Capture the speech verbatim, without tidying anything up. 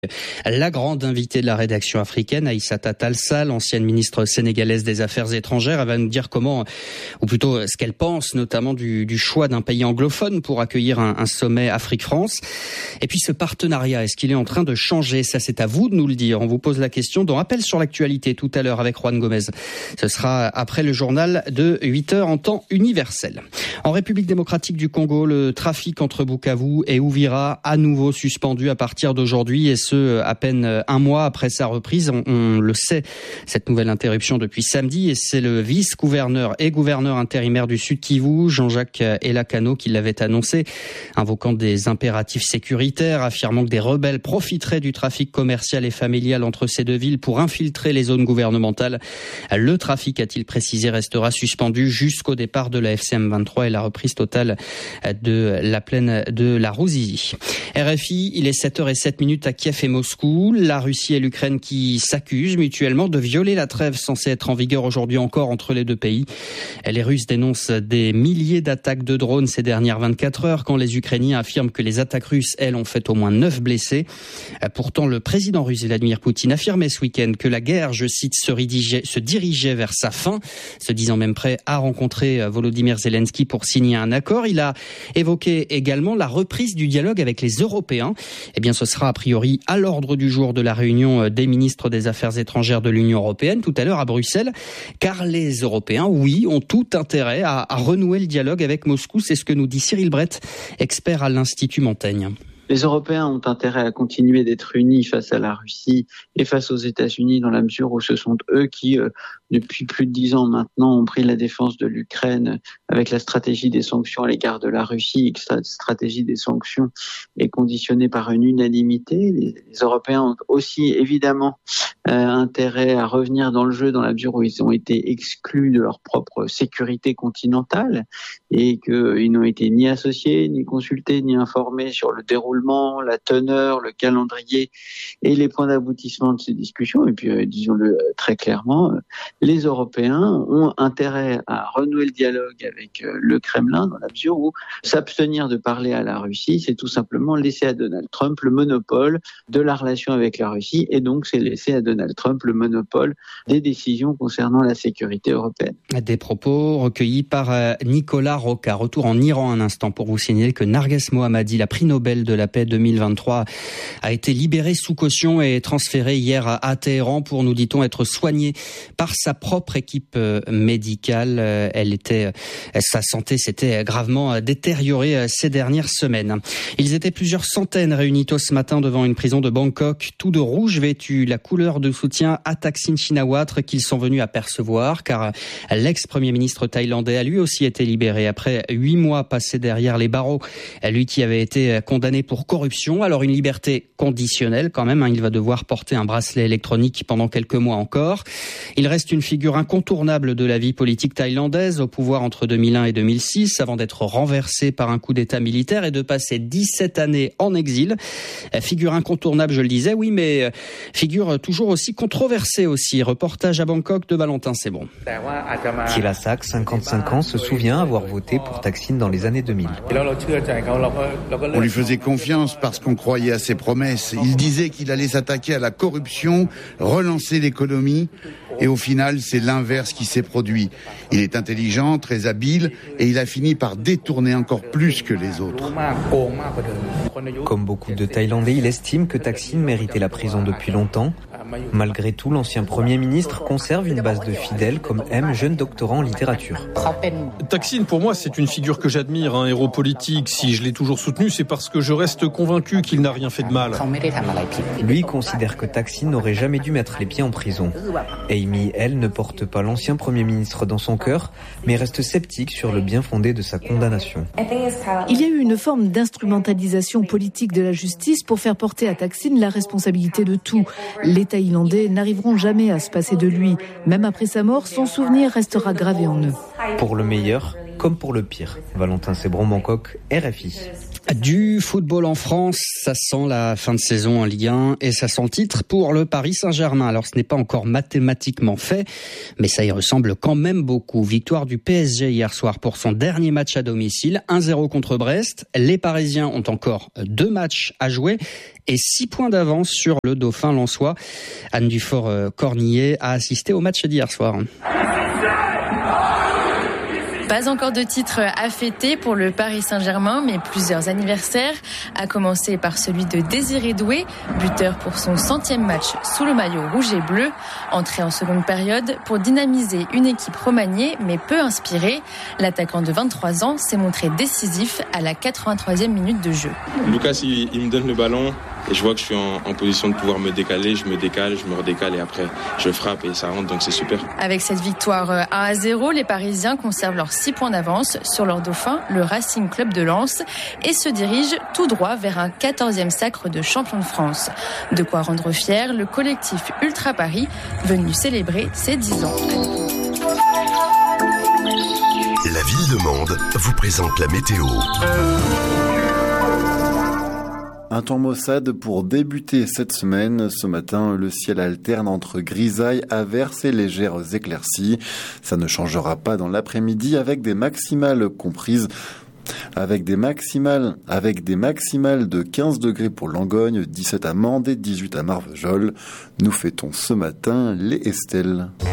La grande invitée de la rédaction africaine, Aïssata Tall Sall, l'ancienne ministre sénégalaise des Affaires étrangères, elle va nous dire comment, ou plutôt ce qu'elle pense notamment du, du choix d'un pays anglophone pour accueillir un, un sommet Afrique-France. Et puis ce partenariat, est-ce qu'il est en train de changer? Ça, c'est à vous de nous le dire. On vous pose la question dans Appel sur l'actualité tout à l'heure avec Juan Gomez. Ce sera après le journal de huit heures en temps universel. En République démocratique du Congo, le trafic entre Bukavu et Uvira à nouveau suspendu à partir d'aujourd'hui et ce à peine un mois après sa reprise. On, on le sait, cette nouvelle interruption depuis samedi, et c'est le vice-gouverneur et gouverneur intérimaire du Sud Kivu, Jean-Jacques Elakano, qui l'avait annoncé, invoquant des impératifs sécuritaires, affirmant que des rebelles profiteraient du trafic commercial et familial entre ces deux villes pour infiltrer les zones gouvernementales. Le trafic, a-t-il précisé, restera suspendu jusqu'au départ de la F C M vingt-trois et la reprise totale de la plaine de la Rouzizi. R F I, il est sept heures zéro sept minutes à Kiev et Moscou. La Russie et l'Ukraine qui s'accusent mutuellement de violer la trêve censée être en vigueur aujourd'hui encore entre les deux pays. Les Russes dénoncent des milliers d'attaques de drones ces dernières vingt-quatre heures, quand les Ukrainiens affirment que les attaques russes, elles, ont fait au moins neuf blessés. Pourtant, le président russe Vladimir Poutine affirmait ce week-end que la guerre, je cite, se, rédigeait, se dirigeait vers sa fin, se disant même prêt à rencontrer Volodymyr Zelensky pour signer un accord. Il a évoqué également la reprise du dialogue avec les Européens. Eh bien, ce sera a priori à l'ordre du jour de la réunion des ministres des Affaires étrangères de l'Union européenne tout à l'heure à Bruxelles, car les Européens, oui, ont tout intérêt à, à renouer le dialogue avec Moscou. C'est ce que nous dit Cyril Brett, expert à l'Institut Montaigne. Les Européens ont intérêt à continuer d'être unis face à la Russie et face aux États-Unis, dans la mesure où ce sont eux qui, euh, depuis plus de dix ans maintenant, ont pris la défense de l'Ukraine avec la stratégie des sanctions à l'égard de la Russie, et que cette stratégie des sanctions est conditionnée par une unanimité. Les, les Européens ont aussi évidemment euh, intérêt à revenir dans le jeu dans la mesure où ils ont été exclus de leur propre sécurité continentale et qu'ils n'ont été ni associés, ni consultés, ni informés sur le déroulement, la teneur, le calendrier et les points d'aboutissement de ces discussions. Et puis, euh, disons-le très clairement, euh, les Européens ont intérêt à renouer le dialogue avec euh, le Kremlin, dans la mesure où s'abstenir de parler à la Russie, c'est tout simplement laisser à Donald Trump le monopole de la relation avec la Russie, et donc c'est laisser à Donald Trump le monopole des décisions concernant la sécurité européenne. Des propos recueillis par euh, Nicolas Roca. Retour en Iran un instant pour vous signaler que Narges Mohammadi, la prix Nobel de la paix deux mille vingt-trois, a été libérée sous caution et transférée hier à Téhéran pour, nous dit-on, être soignée par sa propre équipe médicale. Elle était, sa santé s'était gravement détériorée ces dernières semaines. Ils étaient plusieurs centaines réunis tôt ce matin devant une prison de Bangkok, tout de rouge vêtus, la couleur de soutien à Thaksin Shinawatra qu'ils sont venus apercevoir, car l'ex-premier ministre thaïlandais a lui aussi été libéré après huit mois passés derrière les barreaux. Lui qui avait été condamné pour corruption. Alors une liberté conditionnelle quand même, hein. Il va devoir porter un bracelet électronique pendant quelques mois encore. Il reste une figure incontournable de la vie politique thaïlandaise, au pouvoir entre deux mille un et deux mille six, avant d'être renversé par un coup d'état militaire et de passer dix-sept années en exil. Figure incontournable, je le disais, oui, mais figure toujours aussi controversée aussi. Reportage à Bangkok de Valentin Sebon. Thilasak, cinquante-cinq ans, se souvient avoir voté pour Thaksin dans les années deux mille. On lui faisait confiance parce qu'on croyait à ses promesses. Il disait qu'il allait s'attaquer à la corruption, relancer l'économie, et au final, c'est l'inverse qui s'est produit. Il est intelligent, très habile, et il a fini par détourner encore plus que les autres. Comme beaucoup de Thaïlandais, il estime que Thaksin méritait la prison depuis longtemps. Malgré tout, l'ancien Premier ministre conserve une base de fidèles comme M, jeune doctorant en littérature. Thaksin, pour moi, c'est une figure que j'admire, un héros politique. Si je l'ai toujours soutenu, c'est parce que je reste convaincu qu'il n'a rien fait de mal. Lui considère que Thaksin n'aurait jamais dû mettre les pieds en prison. Amy, elle, ne porte pas l'ancien Premier ministre dans son cœur, mais reste sceptique sur le bien fondé de sa condamnation. Il y a eu une forme d'instrumentalisation politique de la justice pour faire porter à Thaksin la responsabilité de tout. Les Thaïlandais n'arriveront jamais à se passer de lui. Même après sa mort, son souvenir restera gravé en eux. Pour le meilleur comme pour le pire. Valentin Sebron, Bangkok, R F I. Du football en France, ça sent la fin de saison en Ligue un et ça sent le titre pour le Paris Saint-Germain. Alors ce n'est pas encore mathématiquement fait, mais ça y ressemble quand même beaucoup. Victoire du P S G hier soir pour son dernier match à domicile, un zéro contre Brest. Les Parisiens ont encore deux matchs à jouer et six points d'avance sur le Dauphin lensois. Anne Dufort-Cornillet a assisté au match d'hier soir. Pas encore de titre à fêter pour le Paris Saint-Germain, mais plusieurs anniversaires, à commencer par celui de Désiré Doué, buteur pour son centième match sous le maillot rouge et bleu. Entré en seconde période pour dynamiser une équipe remaniée, mais peu inspirée. L'attaquant de vingt-trois ans s'est montré décisif à la quatre-vingt-troisième minute de jeu. Lucas, il, il me donne le ballon. Et je vois que je suis en, en position de pouvoir me décaler, je me décale, je me redécale et après je frappe et ça rentre, donc c'est super. Avec cette victoire un à zéro, les Parisiens conservent leurs six points d'avance sur leur dauphin, le Racing Club de Lens, et se dirigent tout droit vers un quatorzième sacre de champion de France. De quoi rendre fier le collectif Ultra Paris, venu célébrer ses dix ans. La Ville de Mende vous présente la météo. Un temps maussade pour débuter cette semaine. Ce matin, le ciel alterne entre grisailles, averses et légères éclaircies. Ça ne changera pas dans l'après-midi avec des maximales comprises Avec des maximales, avec des maximales de quinze degrés pour Langogne, dix-sept à Mende et dix-huit à Marvejols. Nous fêtons ce matin les Estelles.